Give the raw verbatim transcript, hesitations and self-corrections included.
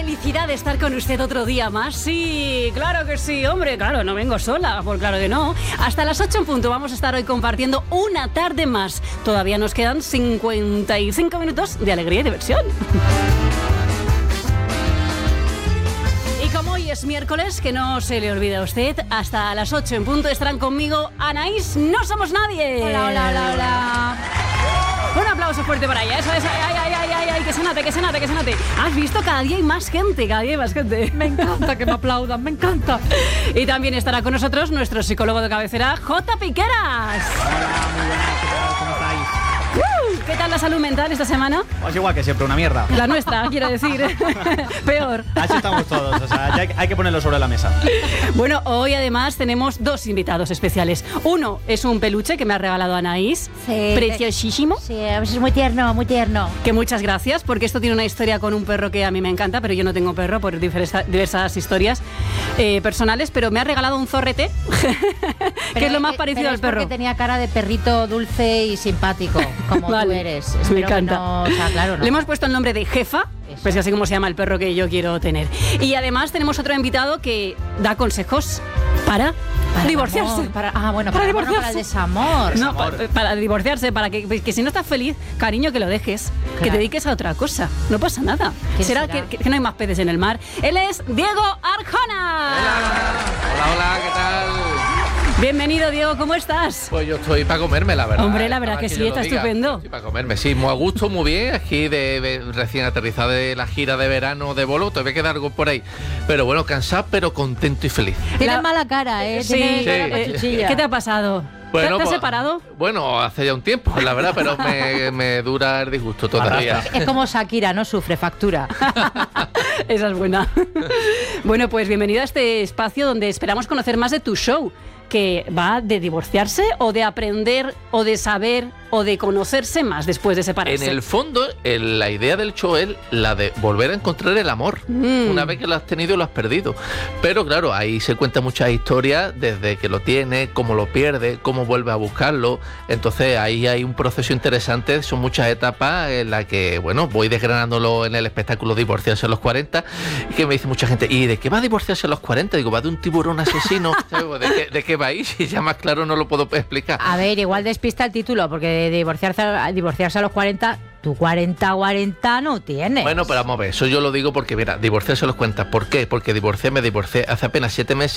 felicidad de estar con usted otro día más. Sí, claro que sí, hombre, claro, no vengo sola, pues claro que no. Hasta las ocho en punto vamos a estar hoy compartiendo una tarde más. Todavía nos quedan cincuenta y cinco minutos de alegría y diversión. Y como hoy es miércoles, que no se le olvide a usted, hasta las ocho en punto estarán conmigo Anaís No Somos Nadie. Hola, hola, hola, hola. Un aplauso fuerte para ella, eso es, ay, ay, ay, ay, ay, que se note, que se note, que se note. Has visto, cada día hay más gente, cada día hay más gente. Me encanta que me aplaudan, me encanta. Y también estará con nosotros nuestro psicólogo de cabecera, J. Piqueras. Hola, muy buenas, ¿qué tal? ¿Cómo estáis? Uh, ¿Qué tal la salud mental esta semana? Pues igual que siempre, una mierda. La nuestra, quiero decir. Peor. Así estamos todos, o sea, ya hay, hay que ponerlo sobre la mesa. Bueno, hoy además tenemos dos invitados especiales. Uno es un peluche que me ha regalado Anaís, Sí. preciosísimo. Sí, es muy tierno, muy tierno. Que muchas gracias, porque esto tiene una historia con un perro que a mí me encanta, pero yo no tengo perro por diversas, diversas historias eh, personales, pero me ha regalado un zorrete, que es lo más parecido pero al es perro. porque tenía cara de perrito dulce y simpático, como Vale. tú eres. Me Espero encanta. que no, o sea, claro, no. Le hemos puesto el nombre de Jefa, Eso. pues así como se llama el perro que yo quiero tener. Y además tenemos otro invitado que da consejos para, Para el divorciarse. amor, para- ah, bueno, Para para, bueno, divorciarse. para el desamor. No, pa- para, divorciarse, para que, que si no estás feliz, cariño, que lo dejes, que Claro. te dediques a otra cosa. No pasa nada. ¿Quién Será, será? Que, que no hay más peces en el mar. Él es Diego Arjona. Hola, hola, ¿qué tal? Bienvenido, Diego, ¿cómo estás? Pues yo estoy para comerme, la verdad. Hombre, la verdad Nada que más sí, yo está lo diga. estupendo. Estoy para comerme, sí, muy a gusto, muy bien. Aquí de, de- recién aterrizado de la gira de verano de Bolo, todavía queda algo por ahí. Pero bueno, cansado, pero contento y feliz. Tienes La- mala cara, ¿eh? Sí. Tienes cara Sí. pachuchilla. ¿Qué te ha pasado? ¿Te- ¿Te has pues, separado? Bueno, hace ya un tiempo, la verdad, pero me, me dura el disgusto todavía. Es como Shakira, no sufre, factura. Esa es buena. Bueno, pues bienvenido a este espacio donde esperamos conocer más de tu show, que va de divorciarse o de aprender o de saber o de conocerse más después de separarse. En el fondo, el- la idea del show es la de volver a encontrar el amor. Mm. Una vez que lo has tenido, lo has perdido. Pero claro, ahí se cuentan muchas historias desde que lo tiene, cómo lo pierde, cómo vuelve a buscarlo. Entonces ahí hay un proceso interesante, son muchas etapas en las que, bueno, voy desgranándolo en el espectáculo Divorciarse a los cuarenta, y que me dice mucha gente, ¿y de qué va a divorciarse a los cuarenta? Digo, va de un tiburón asesino. ¿Sabes? ¿De qué, de qué va ahí? Si ya más claro no lo puedo explicar. A ver, igual despista el título, porque divorciarse, a- divorciarse a los cuarenta, tú cuarenta, cuarenta no tienes. Bueno, pero vamos a ver, eso yo lo digo porque, mira, divorciarse a los cuarenta. ¿Por qué? Porque divorcié, me divorcié hace apenas siete meses